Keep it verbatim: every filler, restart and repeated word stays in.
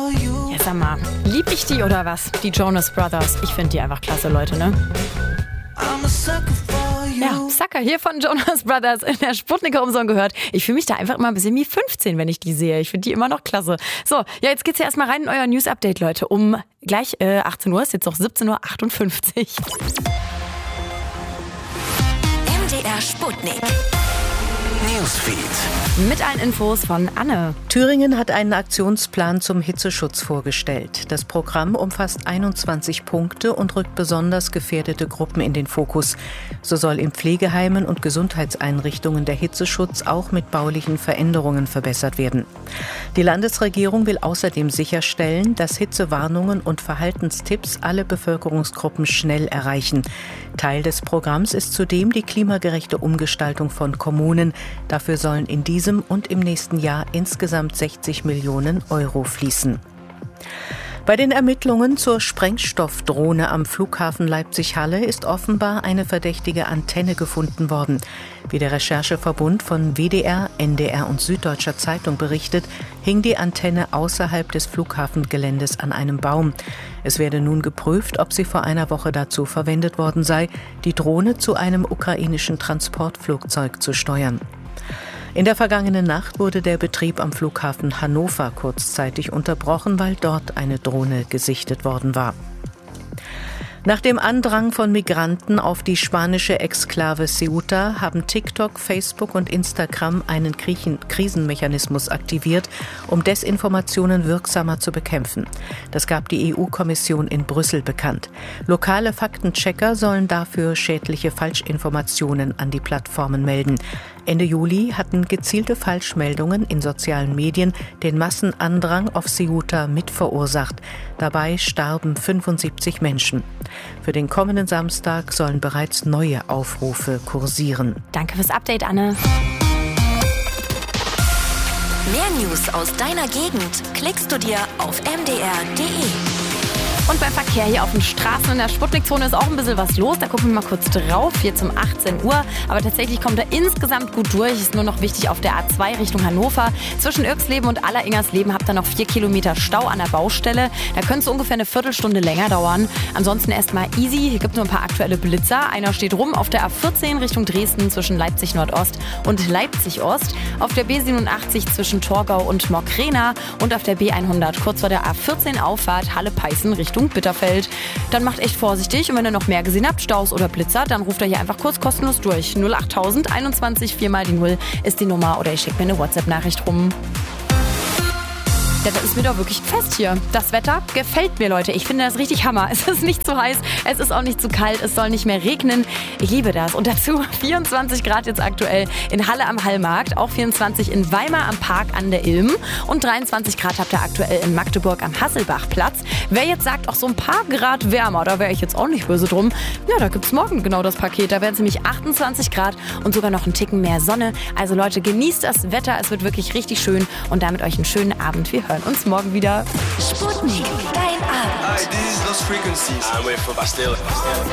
Ja, sag mal, lieb ich die oder was? Die Jonas Brothers. Ich finde die einfach klasse, Leute, ne? Ja, Sucker hier von Jonas Brothers in der Sputnik Umsong gehört. Ich fühle mich da einfach immer ein bisschen wie fünfzehn, wenn ich die sehe. Ich finde die immer noch klasse. So, ja, jetzt geht's ja erstmal rein in euer News-Update, Leute. Um gleich äh, achtzehn Uhr, ist jetzt noch siebzehn Uhr achtundfünfzig. M D R Sputnik. Newsfeed. Mit allen Infos von Anne. Thüringen hat einen Aktionsplan zum Hitzeschutz vorgestellt. Das Programm umfasst einundzwanzig Punkte und rückt besonders gefährdete Gruppen in den Fokus. So soll in Pflegeheimen und Gesundheitseinrichtungen der Hitzeschutz auch mit baulichen Veränderungen verbessert werden. Die Landesregierung will außerdem sicherstellen, dass Hitzewarnungen und Verhaltenstipps alle Bevölkerungsgruppen schnell erreichen. Teil des Programms ist zudem die klimagerechte Umgestaltung von Kommunen. Dafür sollen in diesem und im nächsten Jahr insgesamt sechzig Millionen Euro fließen. Bei den Ermittlungen zur Sprengstoffdrohne am Flughafen Leipzig-Halle ist offenbar eine verdächtige Antenne gefunden worden. Wie der Rechercheverbund von W D R, N D R und Süddeutscher Zeitung berichtet, hing die Antenne außerhalb des Flughafengeländes an einem Baum. Es werde nun geprüft, ob sie vor einer Woche dazu verwendet worden sei, die Drohne zu einem ukrainischen Transportflugzeug zu steuern. In der vergangenen Nacht wurde der Betrieb am Flughafen Hannover kurzzeitig unterbrochen, weil dort eine Drohne gesichtet worden war. Nach dem Andrang von Migranten auf die spanische Exklave Ceuta haben TikTok, Facebook und Instagram einen Krisenmechanismus aktiviert, um Desinformationen wirksamer zu bekämpfen. Das gab die E U-Kommission in Brüssel bekannt. Lokale Faktenchecker sollen dafür schädliche Falschinformationen an die Plattformen melden. Ende Juli hatten gezielte Falschmeldungen in sozialen Medien den Massenandrang auf Ceuta mit verursacht. Dabei starben fünfundsiebzig Menschen. Für den kommenden Samstag sollen bereits neue Aufrufe kursieren. Danke fürs Update, Anne. Mehr News aus deiner Gegend klickst du dir auf m d r punkt d e. Und beim Verkehr hier auf den Straßen in der Sputnikzone ist auch ein bisschen was los. Da gucken wir mal kurz drauf, hier zum achtzehn Uhr. Aber tatsächlich kommt er insgesamt gut durch. Ist nur noch wichtig auf der A zwei Richtung Hannover. Zwischen Irxleben und Alleringers-Leben habt ihr noch vier Kilometer Stau an der Baustelle. Da könnte es ungefähr eine Viertelstunde länger dauern. Ansonsten erstmal easy. Hier gibt es nur ein paar aktuelle Blitzer. Einer steht rum auf der A vierzehn Richtung Dresden zwischen Leipzig Nordost und Leipzig Ost. Auf der B siebenundachtzig zwischen Torgau und Mockrena. Und auf der B hundert kurz vor der A vierzehn Auffahrt Halle-Peißen Richtung Bitterfeld. Dann macht echt vorsichtig und wenn ihr noch mehr gesehen habt, Staus oder Blitzer, dann ruft ihr hier einfach kurz kostenlos durch. null achttausend einundzwanzig vier mal die null ist die Nummer oder ihr schickt mir eine WhatsApp-Nachricht rum. Ja, das ist mir doch wirklich fest hier. Das Wetter gefällt mir, Leute. Ich finde das richtig Hammer. Es ist nicht zu heiß, es ist auch nicht zu kalt, es soll nicht mehr regnen. Ich liebe das. Und dazu vierundzwanzig Grad jetzt aktuell in Halle am Hallmarkt, auch vierundzwanzig in Weimar am Park an der Ilm und dreiundzwanzig Grad habt ihr aktuell in Magdeburg am Hasselbachplatz. Wer jetzt sagt, auch so ein paar Grad wärmer, da wäre ich jetzt auch nicht böse drum. Ja, da gibt's morgen genau das Paket. Da werden es nämlich achtundzwanzig Grad und sogar noch einen Ticken mehr Sonne. Also Leute, genießt das Wetter. Es wird wirklich richtig schön und damit euch einen schönen Abend. Wir hören uns morgen wieder. Sputnik, dein Abend. Hi, this is Lost Frequencies. I'm with Bastille.